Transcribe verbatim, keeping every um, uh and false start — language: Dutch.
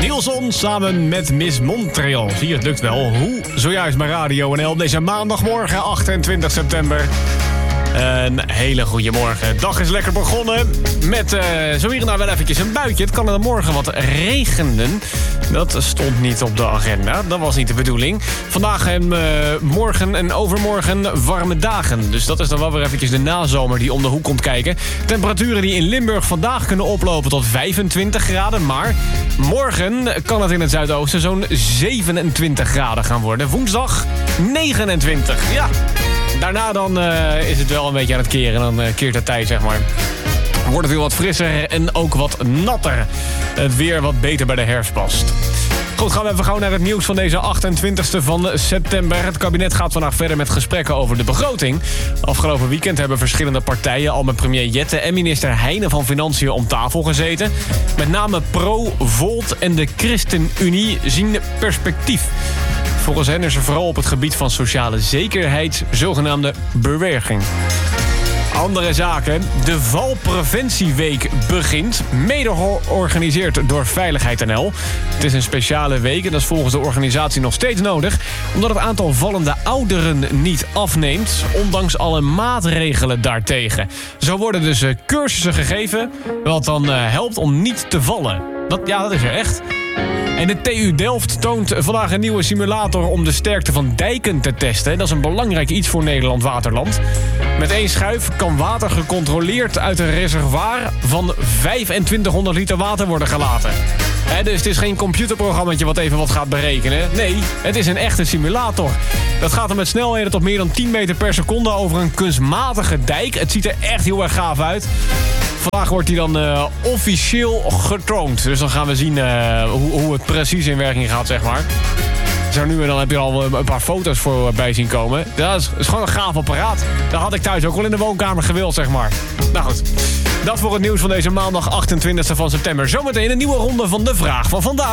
Nielson samen met Miss Montreal. Zie je, het lukt wel. Hoe? Zojuist bij Radio N L op deze maandagmorgen, achtentwintig september. Een hele goede morgen. De dag is lekker begonnen met uh, zo hier en daar wel eventjes een buitje. Het kan er morgen wat regenen. Dat stond niet op de agenda. Dat was niet de bedoeling. Vandaag en uh, morgen en overmorgen warme dagen. Dus dat is dan wel weer eventjes de nazomer die om de hoek komt kijken. Temperaturen die in Limburg vandaag kunnen oplopen tot vijfentwintig graden. Maar morgen kan het in het zuidoosten zo'n zevenentwintig graden gaan worden. Woensdag negenentwintig. Ja. Daarna dan uh, is het wel een beetje aan het keren. Dan uh, keert de tijd, zeg maar. Wordt het weer wat frisser en ook wat natter. Het weer wat beter bij de herfst past. Goed, gaan we even gauw naar het nieuws van deze achtentwintigste van september. Het kabinet gaat vandaag verder met gesprekken over de begroting. Afgelopen weekend hebben verschillende partijen al met premier Jette en minister Heijnen van Financiën om tafel gezeten. Met name Pro, Volt en de ChristenUnie zien perspectief. Volgens hen is er vooral op het gebied van sociale zekerheid zogenaamde beweging. Andere zaken. De Valpreventieweek begint. Mede georganiseerd door Veiligheid N L. Het is een speciale week en dat is volgens de organisatie nog steeds nodig. Omdat het aantal vallende ouderen niet afneemt. Ondanks alle maatregelen daartegen. Zo worden dus cursussen gegeven. Wat dan helpt om niet te vallen. Dat, ja, dat is er echt. En de T U Delft toont vandaag een nieuwe simulator om de sterkte van dijken te testen. Dat is een belangrijk iets voor Nederland Waterland. Met één schuif kan water gecontroleerd uit een reservoir van vijfentwintighonderd liter water worden gelaten. He, dus het is geen computerprogrammaatje wat even wat gaat berekenen. Nee, het is een echte simulator. Dat gaat er met snelheden tot meer dan tien meter per seconde over een kunstmatige dijk. Het ziet er echt heel erg gaaf uit. Vandaag wordt hij dan uh, officieel getoond. Dus dan gaan we zien uh, hoe, hoe het precies in werking gaat, zeg maar. Zo nu en dan heb je al een paar foto's voorbij zien komen. Dat is, is gewoon een gaaf apparaat. Dat had ik thuis ook wel in de woonkamer gewild, zeg maar. Nou goed, dat voor het nieuws van deze maandag achtentwintigste van september. Zometeen een nieuwe ronde van de vraag van vandaag.